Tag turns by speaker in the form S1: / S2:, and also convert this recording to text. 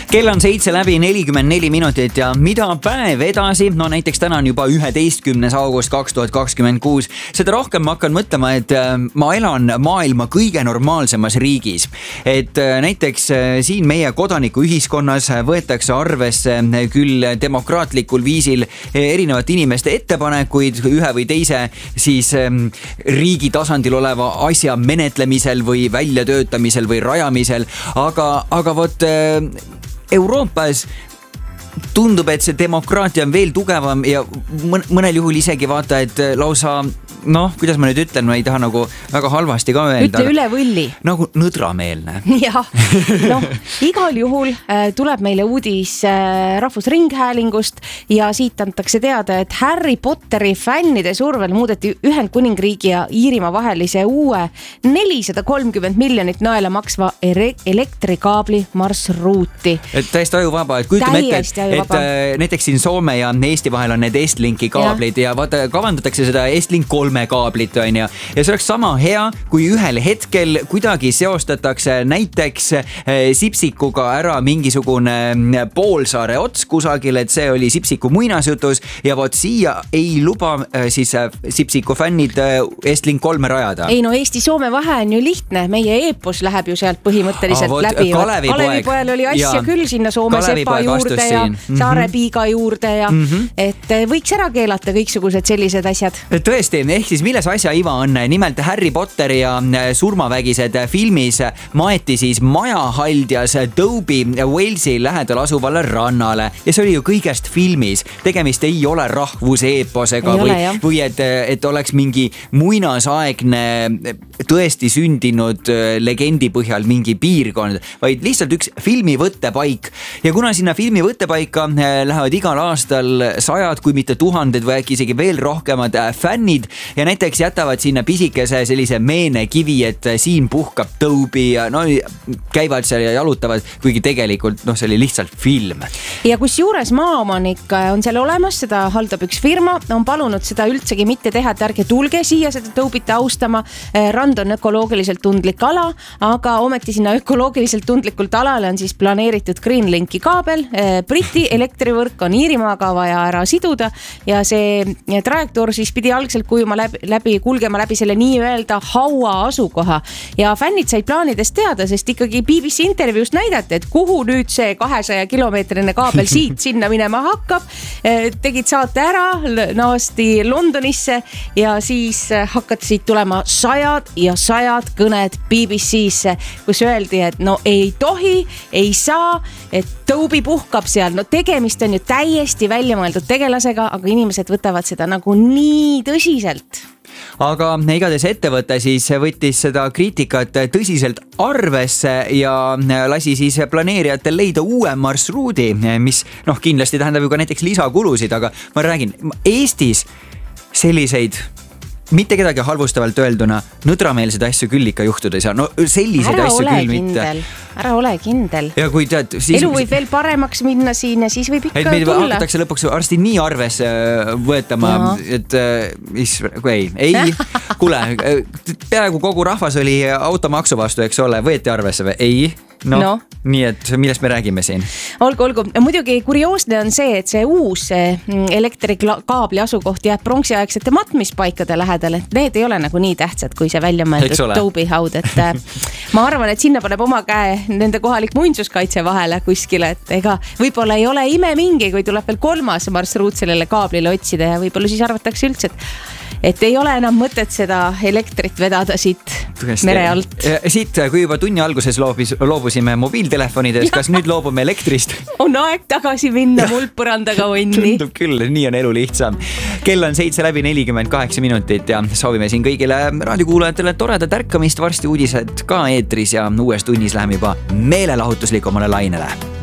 S1: Kell on 7:44 minutit ja mida päev edasi, no näiteks täna on juba 11. august 2026. Seda rohkem ma hakkan mõtlema, et ma elan maailma kõige normaalsemas riigis. Et näiteks siin meie kodanikuühiskonnas võetakse arvesse küll demokraatlikul viisil erinevate inimeste ettepanekuid ühe või teise siis riigi tasandil oleva asja menetlemisel või väljatöötamisel või rajamisel, aga vot Euroopas tundub, et see demokraatia on veel tugevam ja mõnel juhul isegi vaata, et lausa kuidas ma nüüd ütlen, ma ei taha nagu väga halvasti ka öelda.
S2: Ütle üle võlli.
S1: Nagu nõdrameelne.
S2: Jah, igal juhul tuleb meile uudis Rahvusringhäälingust ja siit antakse teada, et Harry Potteri fännide survel muudeti Ühendkuningriigi ja Iirimaa vahelise uue 430 miljonit naela maksva elektrikaabli marsruuti.
S1: Et täiesti ajuvaba, et kujutame ette, et näiteks siin Soome ja Eesti vahel on need Estlinki kaablid ja vaata, kavandatakse seda Estlink 3 kaablit on ja see oleks sama hea, kui ühel hetkel kuidagi seostatakse näiteks Sipsikuga ära mingisugune poolsaare ots kusagil, et see oli Sipsiku muinasjutus ja vot siia ei luba siis Sipsiku fännid Estlink 3 rajada.
S2: Ei Eesti-Soome vahe on ju lihtne, meie eepos läheb ju sealt põhimõtteliselt läbi. Kalevipoel oli asja küll sinna Soome sepa juurde ja Saarepiiga juurde ja et võiks ära keelata kõiksugused sellised asjad.
S1: Tõesti, ehk siis milles asja iva on? Nimelt Harry Potter ja surmavägised filmis maeti siis majahaldjas Dobby Walesi lähedal asuvale rannale ja see oli ju kõigest filmis. Tegemist ei ole rahvuseeposega või et oleks mingi muinasaegne tõesti sündinud legendi põhjal mingi piirkond, vaid lihtsalt üks filmivõttepaik. Ja kuna sinna filmivõttepaika lähevad igal aastal sajad, kui mitte tuhanded või äkki isegi veel rohkemad fännid ja näiteks jätavad sinna pisikese sellise meenekivi, et siin puhkab Dobby ja käivad seal ja jalutavad, kuigi tegelikult see oli lihtsalt film.
S2: Ja kus juures maaomanik on seal olemas, seda haldab üks firma, on palunud seda üldsegi mitte teha, et ärge tulge siia seda Dobbyt austama. Rand on ökoloogiliselt tundlik ala, aga ometi sinna ökoloogiliselt tundlikult alale on siis planeeritud Greenlinki kaabel. Briti elektrivõrk on Iirimaaga vaja ära siduda ja see trajektoor siis pidi algselt kulgema läbi selle nii-öelda haua asukoha ja fännid said plaanidest teada, sest ikkagi BBC intervjuust näidati, et kuhu nüüd see 200 kilomeetrine kaabel siit sinna minema hakkab. Tegid saate ära, naasti Londonisse ja siis hakati siit tulema sajad ja sajad kõned BBC-sse, kus öeldi, et ei tohi, ei saa, et Dobby puhkab seal. Tegemist on ju täiesti väljamõeldud tegelasega, aga inimesed võtavad seda nagu nii tõsiselt.
S1: Aga igatahes ettevõte siis võttis seda kriitikat tõsiselt arvesse ja lasi siis planeerijatel leida uue marsruudi, mis kindlasti tähendab ju ka näiteks lisakulusid, aga ma räägin, Eestis selliseid mitte kedagi halvustavalt öelduna, nõdrameelseid asju küll ikka juhtuda ei saa. Selliseid asju küll mitte.
S2: Ära ole kindel.
S1: Ja kui tead, siis
S2: elu võib veel paremaks minna siin ja siis võib ikka tulla.
S1: Et meid hakatakse lõpuks arsti nii arvesse võetama, et ei. Kuule, peaaegu kogu rahvas oli automaksu vastu, eks ole, võeti arvesse või? Ei. Nii et millest me räägime siin?
S2: Olgu. Muidugi kurioosne on see, et see uus elektrikaabli asukoht jääb pronksiaegsete matmispaikade lähedal, et need ei ole nagu nii tähtsad, kui see välja mõeldud Dobby haud, et ma arvan, et sinna paneb oma käe nende kohalik muinsuskaitse vahele kuskile, et ega võib-olla ei ole ime mingi, kui tuleb veel 3. marsruut sellele kaablile otsida ja võib-olla siis arvatakse üldse, et ei ole enam mõtet seda elektrit vedada siit mere alt.
S1: Siit, kui juba tunni alguses loobusime mobiiltelefonides, kas nüüd loobume elektrist?
S2: On aeg tagasi minna muldpõrandaga onni.
S1: Tundub küll, nii on elu lihtsam. Kell on 7:48 minutit ja soovime siin kõigile raadiokuulajatele toredat ärkamist, varsti uudised ka eetris ja uues tunnis läheme juba meelelahutuslikumale lainele.